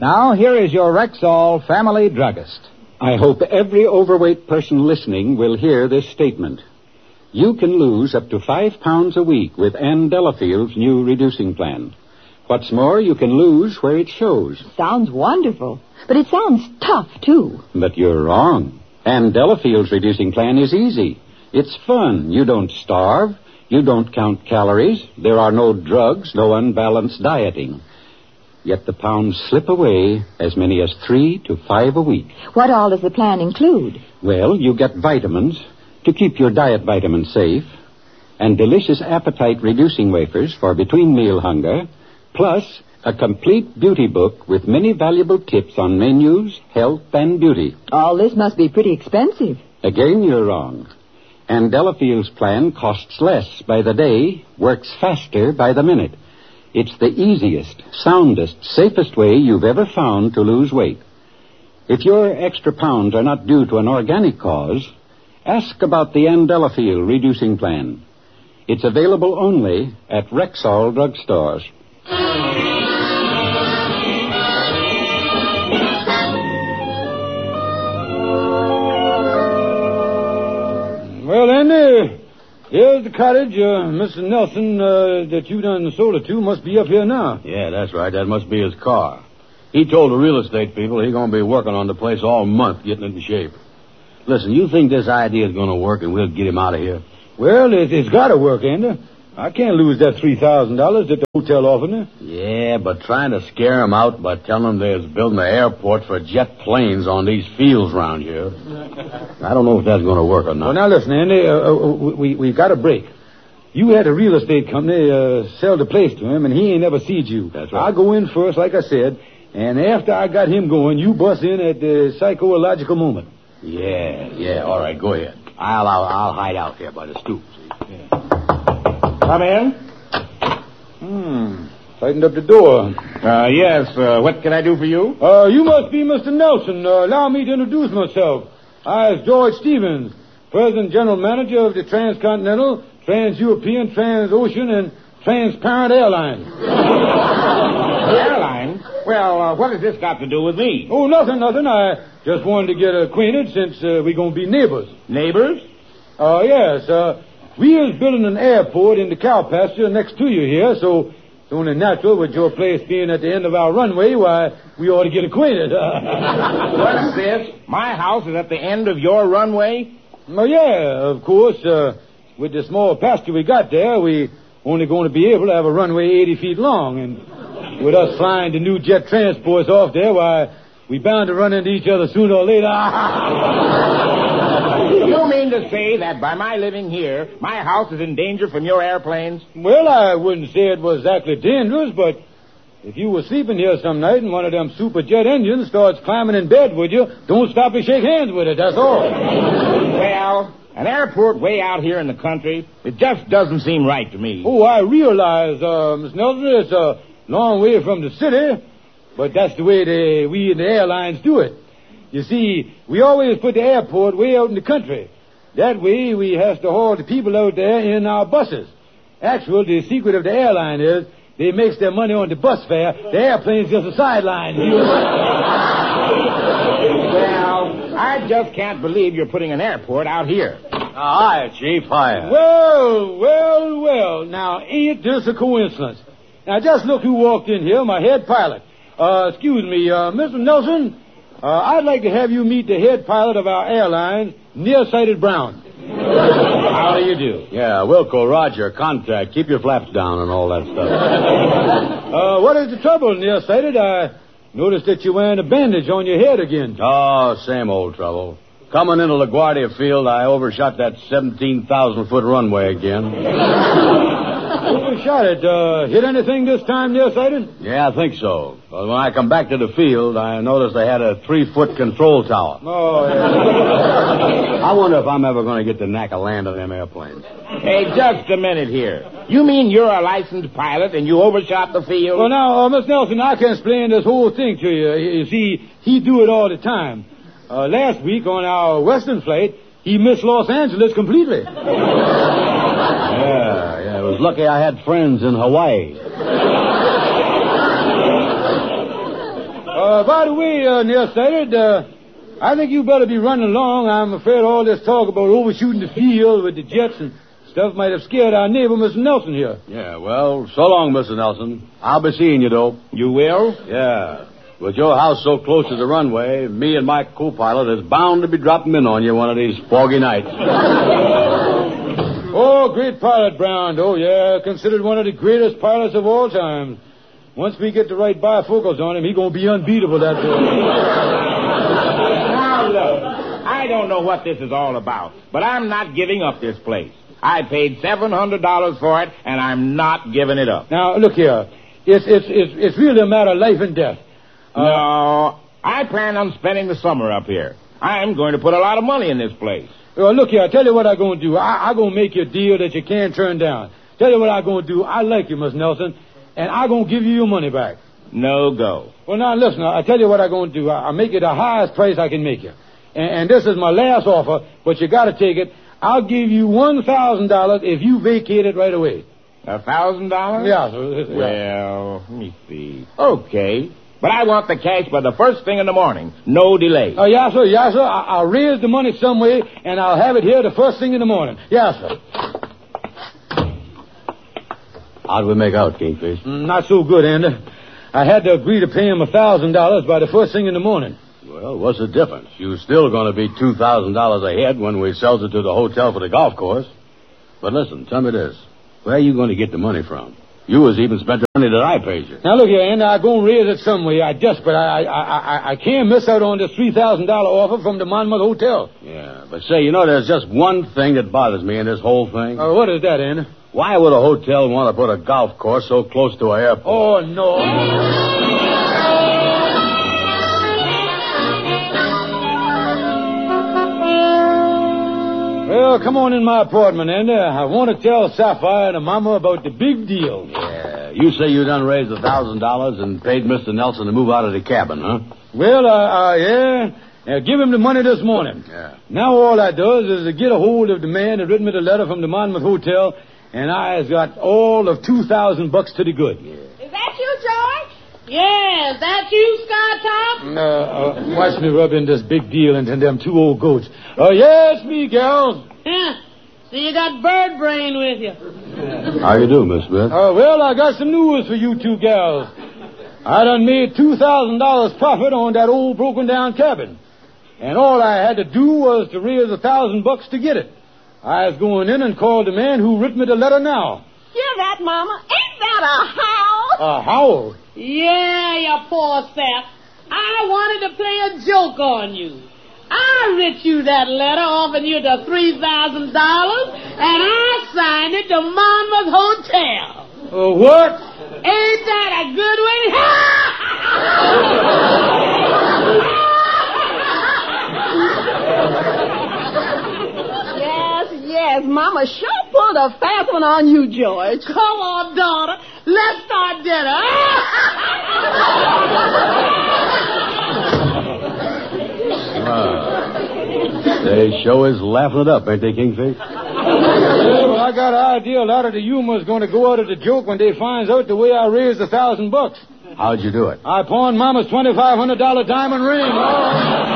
Now, here is your Rexall family druggist. I hope every overweight person listening will hear this statement. You can lose up to 5 pounds a week with Ann Delafield's new reducing plan. What's more, you can lose where it shows. Sounds wonderful, but it sounds tough, too. But you're wrong. Ann Delafield's reducing plan is easy. It's fun. You don't starve. You don't count calories. There are no drugs, no unbalanced dieting. Yet the pounds slip away as many as 3 to 5 a week. What all does the plan include? Well, you get vitamins to keep your diet vitamins safe, and delicious appetite-reducing wafers for between meal hunger, plus a complete beauty book with many valuable tips on menus, health, and beauty. All this must be pretty expensive. Again, you're wrong. And Delafield's plan costs less by the day, works faster by the minute. It's the easiest, soundest, safest way you've ever found to lose weight. If your extra pounds are not due to an organic cause, ask about the Ann Delafield reducing plan. It's available only at Rexall drugstores. Well, Andy, here's the cottage. Mr. Nelson that you done sold it to must be up here now. Yeah, that's right. That must be his car. He told the real estate people he's going to be working on the place all month, getting it in shape. Listen, you think this idea is going to work and we'll get him out of here? Well, it's got to work, Andy. I can't lose that $3,000 that the hotel offered me. Yeah, but trying to scare him out by telling him they're building an airport for jet planes on these fields around here, I don't know if that's going to work or not. Well, now listen, Andy, we've got a break. You had a real estate company sell the place to him, and he ain't never seen you. That's right. I go in first, like I said, and after I got him going, you bust in at the psychological moment. Yeah, all right, go ahead. I'll hide out here by the stoop. Yeah. Come in. Tightened up the door. Yes, what can I do for you? You must be Mr. Nelson. Allow me to introduce myself. I is George Stevens, President General Manager of the Transcontinental, Trans-European, Trans-Ocean, and Transparent Airlines. Airline? Well, what has this got to do with me? Oh, nothing. I just wanted to get acquainted since we're going to be neighbors. Neighbors? Yes. We is building an airport in the cow pasture next to you here, so it's only natural with your place being at the end of our runway, why, we ought to get acquainted. What's this? My house is at the end of your runway? Oh, yeah, of course. With the small pasture we got there, we only going to be able to have a runway 80 feet long, and with us flying the new jet transports off there, why, we bound to run into each other sooner or later. You mean to say that by my living here, my house is in danger from your airplanes? Well, I wouldn't say it was exactly dangerous, but if you were sleeping here some night and one of them super jet engines starts climbing in bed with you, don't stop and shake hands with it, that's all. Well, an airport way out here in the country, it just doesn't seem right to me. Oh, I realize, Miss Nelson, it's a long way from the city, but that's the way we in the airlines do it. You see, we always put the airport way out in the country. That way, we have to haul the people out there in our buses. Actually, the secret of the airline is they makes their money on the bus fare. The airplane's just a sideline. Well, I just can't believe you're putting an airport out here. Hi, Chief. Hi. Well. Now, ain't this a coincidence? Now, just look who walked in here, my head pilot. Excuse me, Mr. Nelson, I'd like to have you meet the head pilot of our airlines, Nearsighted Brown. How do you do? Yeah, Wilco, Roger, contact. Keep your flaps down and all that stuff. What is the trouble, Nearsighted? I noticed that you're wearing a bandage on your head again. Oh, same old trouble. Coming into LaGuardia Field, I overshot that 17,000-foot runway again. Overshot it. Hit anything this time, Nearsighted? Yeah, I think so. But when I come back to the field, I noticed they had a 3-foot control tower. Oh, yeah. I wonder if I'm ever going to get the knack of landing them airplanes. Hey, just a minute here. You mean you're a licensed pilot and you overshot the field? Well, now, Miss Nelson, I can explain this whole thing to you. You see, he do it all the time. Last week on our Western flight, he missed Los Angeles completely. Yeah, it was lucky I had friends in Hawaii. By the way, nearsighted, I think you better be running along. I'm afraid all this talk about overshooting the field with the jets and stuff might have scared our neighbor, Mr. Nelson, here. Yeah, well, so long, Mr. Nelson. I'll be seeing you, though. You will? Yeah. With your house so close to the runway, me and my co-pilot is bound to be dropping in on you one of these foggy nights. Oh, great pilot, Brown. Oh, yeah, considered one of the greatest pilots of all time. Once we get the right bifocals on him, he's going to be unbeatable that day. Now, look, I don't know what this is all about, but I'm not giving up this place. I paid $700 for it, and I'm not giving it up. Now, look here. It's really a matter of life and death. No, I plan on spending the summer up here. I'm going to put a lot of money in this place. Well, look here, I tell you what I'm going to do. I'm going to make you a deal that you can't turn down. Tell you what I'm going to do. I like you, Miss Nelson, and I'm going to give you your money back. No go. Well, now, listen, I tell you what I'm going to do. I'll make you the highest price I can make you. And this is my last offer, but you got to take it. I'll give you $1,000 if you vacate it right away. $1,000? Yeah, sir. Well, let me see. Okay. But I want the cash by the first thing in the morning. No delay. Oh, yes, sir. Yes, sir. I'll raise the money some way, and I'll have it here the first thing in the morning. Yes, sir. How'd we make out, Kingfish? Not so good, Andy. I had to agree to pay him $1,000 by the first thing in the morning. Well, what's the difference? You're still going to be $2,000 ahead when we sells it to the hotel for the golf course. But listen, tell me this. Where are you going to get the money from? You was even spent the money that I paid you. Now, look here, Andy, I'm going to raise it some way. I can't miss out on this $3,000 offer from the Monmouth Hotel. Yeah, but say, there's just one thing that bothers me in this whole thing. What is that, Andy? Why would a hotel want to put a golf course so close to an airport? Oh, no. Well, come on in my apartment, Andy. I want to tell Sapphire and her mama about the big deal. Yeah, you say you done raised $1,000 and paid Mr. Nelson to move out of the cabin, huh? Well, yeah. Give him the money this morning. Yeah. Now all I does is to get a hold of the man that written me the letter from the Monmouth Hotel, and I has got all of $2,000 to the good. Yeah. Is that you, George? Yes, that you, Sky Top? Watch me rub in this big deal into them two old goats. Yes, me, gals. Yeah. So you got bird brain with you. How you do, Miss Smith? Well, I got some news for you two gals. I done made $2,000 profit on that old broken-down cabin. And all I had to do was to raise $1,000 to get it. I was going in and called the man who wrote me the letter now. Hear that, Mama? Ain't that a howl? A howl? Yeah, you poor sap. I wanted to play a joke on you. I writ you that letter offering you the $3,000, and I signed it to Monmouth Hotel. What? Ain't that a good one? Yes, Mama sure pulled a fast one on you, George. Come on, daughter. Let's start dinner. They sure is laughing it up, ain't they, Kingfish? Well, I got an idea a lot of the humor's going to go out of the joke when they finds out the way I raised $1,000. How'd you do it? I pawned Mama's $2,500 diamond ring.